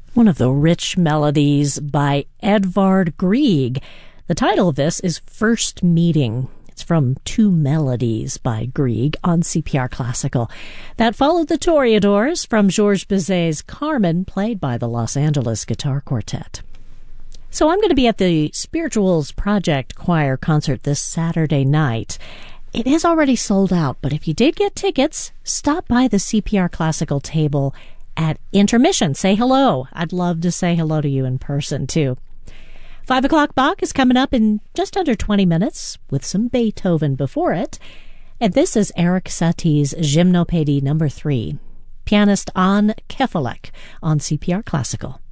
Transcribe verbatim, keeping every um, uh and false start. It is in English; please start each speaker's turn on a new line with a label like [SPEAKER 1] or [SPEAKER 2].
[SPEAKER 1] One of the rich melodies by Edvard Grieg. The title of this is First Meeting. It's from Two Melodies by Grieg on C P R Classical. That followed the Toreadors from Georges Bizet's Carmen, played by the Los Angeles Guitar Quartet. So I'm going to be at the Spirituals Project Choir concert this Saturday night. It is already sold out, but if you did get tickets, stop by the C P R Classical table at intermission. Say hello. I'd love to say hello to you in person, too. Five o'clock Bach is coming up in just under twenty minutes with some Beethoven before it. And this is Erik Satie's Gymnopédie number three. Pianist Anne Kefelec on C P R Classical.